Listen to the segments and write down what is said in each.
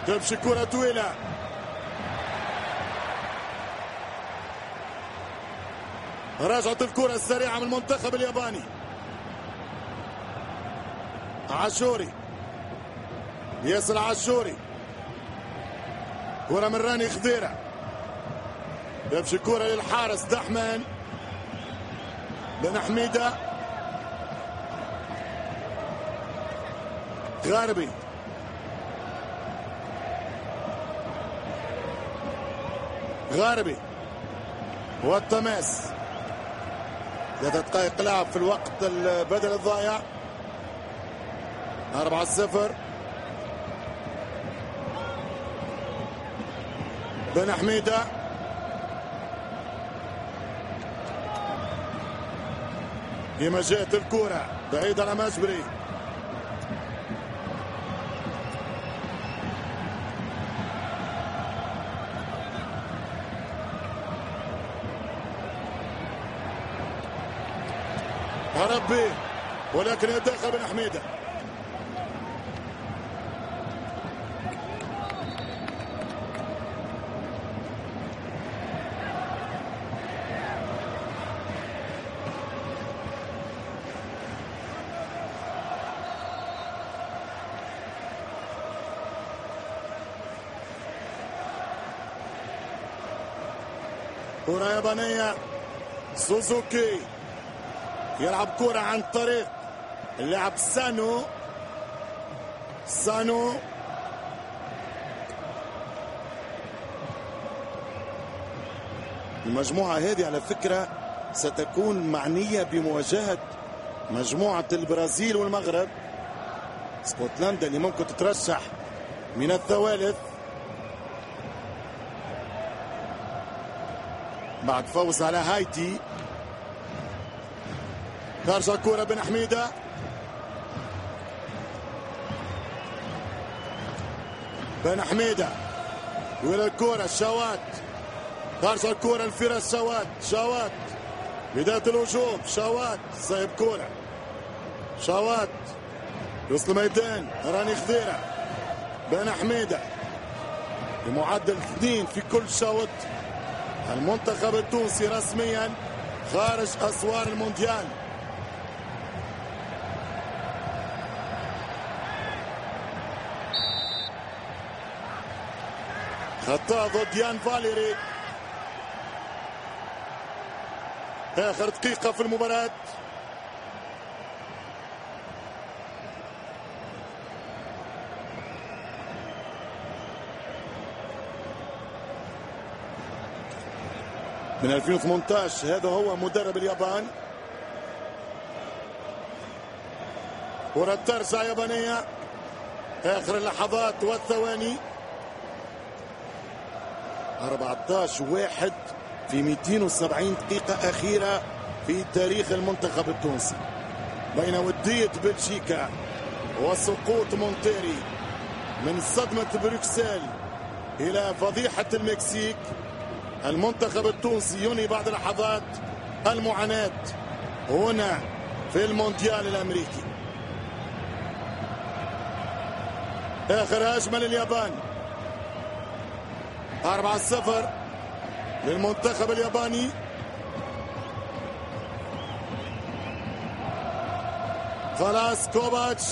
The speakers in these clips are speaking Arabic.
تمشي كرة طويلة، رجعت الكرة السريعة من المنتخب الياباني. عاشوري، ياسر عاشوري، كرة من راني خضيرة، تمشي كرة للحارس دحمان بن حميدة. غاربي، غاربي والتماس. 3 دقائق لعب في الوقت البدل الضايع. 4-0. بن حميدة، كما جاءت الكرة بعيد على مجبري. ربي، ولكن يتدخل بن حميدة. كرة يابانية، سوزوكي يلعب كرة عن طريق اللاعب سانو. المجموعة هذه على فكرة ستكون معنية بمواجهة مجموعة البرازيل والمغرب. اسكتلندا اللي ممكن تترشح من الثوالث بعد فوز على هايتي. ترجع كرة بن حميدة، بن حميدة وإلى الكرة شوات. ترجع الكرة لفراس شوات بداية الهجوم. شوات صايب كرة، شوات وسط الميدان. راني خضيرة، بن حميدة بمعدل 2 في كل شوط. المنتخب التونسي رسميا خارج أسوار المونديال. خطأ ضد يان فاليري. آخر دقيقة في المباراة. من 2018 هذا هو مدرب اليابان. كرة ترجع يابانية، آخر اللحظات والثواني. 14-1 في 270 دقيقة أخيرة في تاريخ المنتخب التونسي. بين ودية بلجيكا وسقوط مونتيري، من صدمة بروكسل إلى فضيحة المكسيك، المنتخب التونسي ينهي بعد لحظات المعاناة هنا في المونديال الأمريكي. آخر هجمة لليابان. 4-0 للمنتخب الياباني. خلاص كوباتش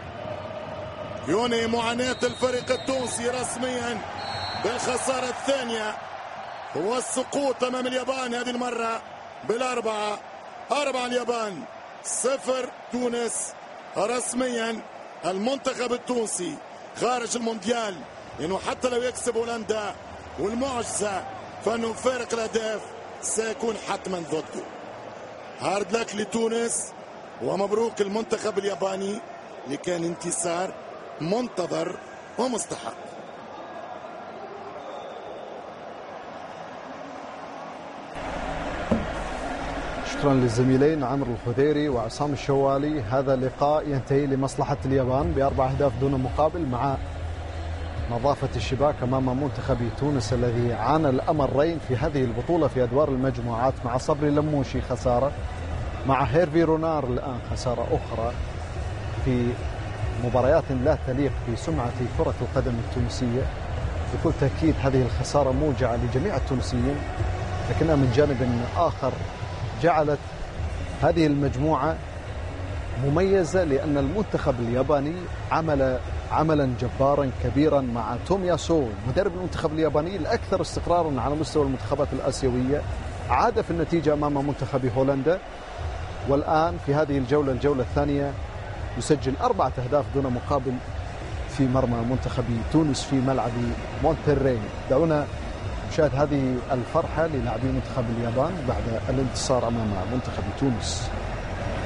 ينهي معاناة الفريق التونسي رسميا بالخسارة الثانية والسقوط أمام اليابان هذه المرة بالأربعة. 4 اليابان، 0 تونس. رسميا المنتخب التونسي خارج المونديال، لأنه حتى لو يكسب هولندا والمعجزة فانه فارق الاهداف سيكون حتما ضده. هارد لك لتونس ومبروك المنتخب الياباني اللي كان انتصار منتظر ومستحق. شكرا للزميلين عمرو الخديري وعصام الشوالي. هذا اللقاء ينتهي لمصلحة اليابان ب4 أهداف دون مقابل، مع نظافة الشباك أمام منتخب تونس الذي عانى الأمرين في هذه البطولة في أدوار المجموعات، مع صبري لموشي خسارة، مع هيرفي رونار الآن خسارة أخرى في مباريات لا تليق بسمعة كرة القدم التونسية. بكل تأكيد هذه الخسارة موجعة لجميع التونسيين، لكنها من جانب آخر جعلت هذه المجموعة مميزة، لأن المنتخب الياباني عملا جبارا كبيرا مع تومياسو مدرب المنتخب الياباني الأكثر استقرارا على مستوى المنتخبات الآسيوية. عاد في النتيجة أمام منتخب هولندا، والآن في هذه الجولة الثانية يسجل 4 أهداف دون مقابل في مرمى منتخب تونس في ملعب مونتري. دعونا نشاهد هذه الفرحة للاعبي منتخب اليابان بعد الانتصار أمام منتخب تونس.